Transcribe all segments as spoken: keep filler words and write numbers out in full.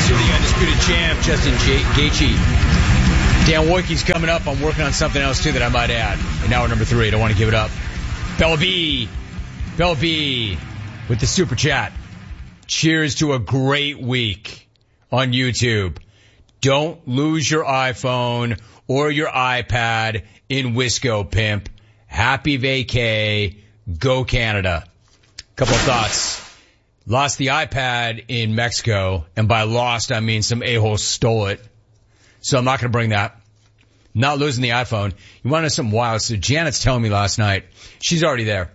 to the Undisputed Champ, Justin J- Gaethje. Dan Woike's coming up. I'm working on something else, too, that I might add. And now we're number three. I don't want to give it up. Bella B. Bella B. with the super chat. Cheers to a great week on YouTube. Don't lose your iPhone or your iPad in Wisco, pimp. Happy vacay. Go Canada. Couple of thoughts. Lost the iPad in Mexico, and by lost, I mean some a-hole stole it. So I'm not going to bring that. Not losing the iPhone. You want to know something wild? So Janet's telling me last night, she's already there.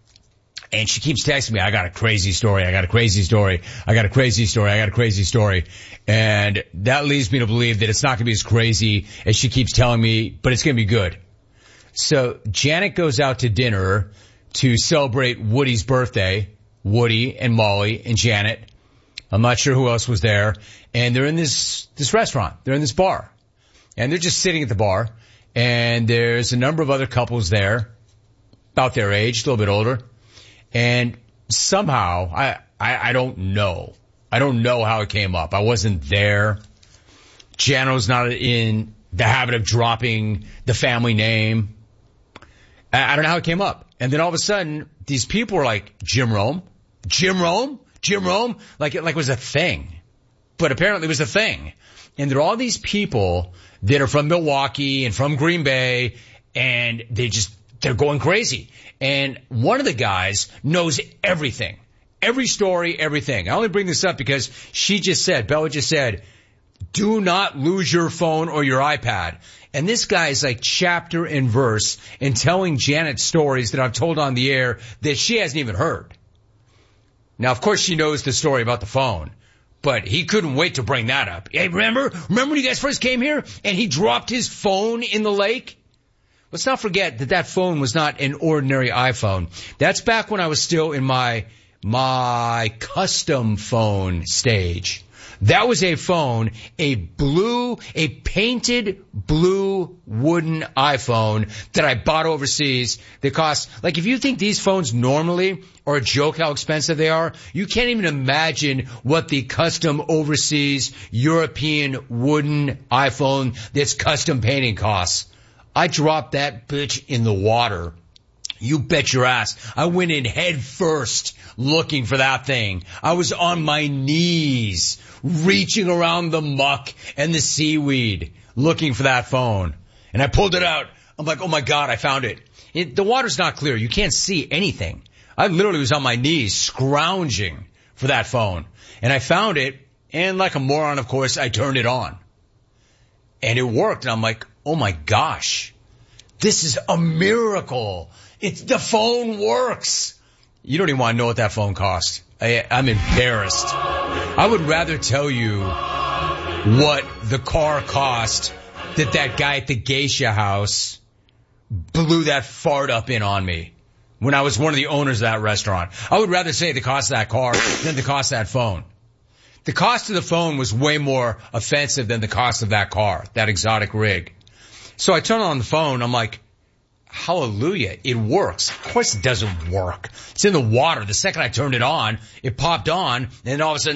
And she keeps texting me, I got a crazy story, I got a crazy story, I got a crazy story, I got a crazy story. And that leads me to believe that it's not going to be as crazy as she keeps telling me, but it's going to be good. So Janet goes out to dinner to celebrate Woody's birthday. Woody and Molly and Janet. I'm not sure who else was there. And they're in this, this restaurant. They're in this bar. And they're just sitting at the bar. And there's a number of other couples there, about their age, a little bit older. And somehow, I, I, I don't know. I don't know how it came up. I wasn't there. Janet was not in the habit of dropping the family name. I, I don't know how it came up. And then all of a sudden, these people were like, Jim Rome? Jim Rome? Jim Rome? Like it, like it was a thing. But apparently it was a thing. And there are all these people that are from Milwaukee and from Green Bay, and they just, they're going crazy. And one of the guys knows everything. Every story, everything. I only bring this up because she just said, Bella just said, do not lose your phone or your iPad. And this guy is like chapter and verse in telling Janet stories that I've told on the air that she hasn't even heard. Now, of course, she knows the story about the phone, but he couldn't wait to bring that up. Hey, remember? Remember when you guys first came here and he dropped his phone in the lake? Let's not forget that that phone was not an ordinary iPhone. That's back when I was still in my, my custom phone stage. That was a phone, a blue, a painted blue wooden iPhone that I bought overseas that cost, like if you think these phones normally are a joke how expensive they are, you can't even imagine what the custom overseas European wooden iPhone that's custom painting costs. I dropped that bitch in the water. You bet your ass. I went in head first looking for that thing. I was on my knees, reaching around the muck and the seaweed, looking for that phone. And I pulled it out. I'm like, oh my God, I found it. it. The water's not clear. You can't see anything. I literally was on my knees, scrounging for that phone. And I found it, and like a moron, of course, I turned it on. And it worked. And I'm like, oh my gosh, this is a miracle. It's, the phone works. You don't even want to know what that phone cost. I, I'm embarrassed. I would rather tell you what the car cost that that guy at the geisha house blew that fart up in on me when I was one of the owners of that restaurant. I would rather say the cost of that car than the cost of that phone. The cost of the phone was way more offensive than the cost of that car, that exotic rig. So I turn on the phone. I'm like, hallelujah, it works. Of course it doesn't work. It's in the water. The second I turned it on, it popped on, and all of a sudden,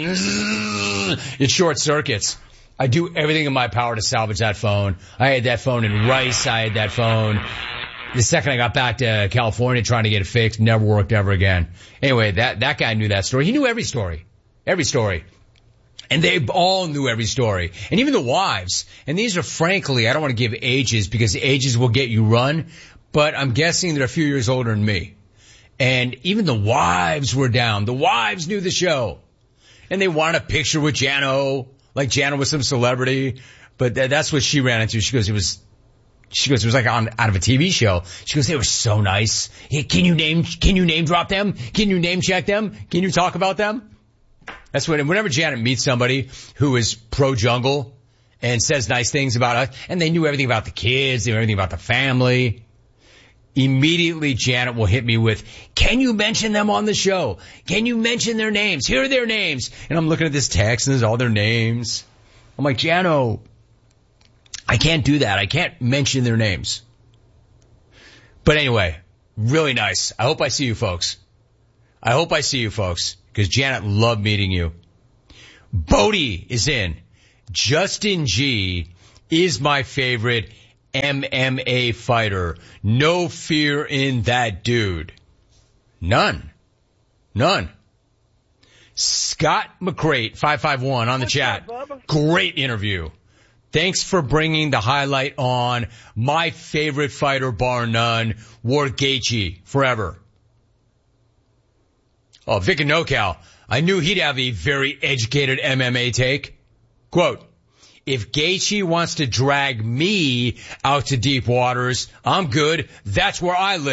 it short circuits. I do everything in my power to salvage that phone. I had that phone in Rice. I had that phone. The second I got back to California trying to get it fixed, never worked ever again. Anyway, that, that guy knew that story. He knew every story. Every story. And they all knew every story. And even the wives. And these are frankly, I don't want to give ages because ages will get you run. But I'm guessing they're a few years older than me. And even the wives were down. The wives knew the show. And they wanted a picture with Jano, like Jano was some celebrity. But th- that's what she ran into. She goes, it was, she goes, it was like on, out of a T V show. She goes, they were so nice. Hey, can you name, can you name drop them? Can you name check them? Can you talk about them? That's when, whenever Janet meets somebody who is pro-jungle and says nice things about us, and they knew everything about the kids, they knew everything about the family, immediately Janet will hit me with, can you mention them on the show? Can you mention their names? Here are their names. And I'm looking at this text and there's all their names. I'm like, Jano, I can't do that. I can't mention their names. But anyway, really nice. I hope I see you folks. I hope I see you folks because Janet loved meeting you. Bodie is in. Justin G is my favorite M M A fighter. No fear in that dude. None. None. Scott McCrate, five five one on the What's chat. up, Great interview. Thanks for bringing the highlight on. My favorite fighter, bar none, Ward Gaethje, forever. Oh, Vic and NoCal. I knew he'd have a very educated M M A take. Quote, if Gaethje wants to drag me out to deep waters, I'm good. That's where I live.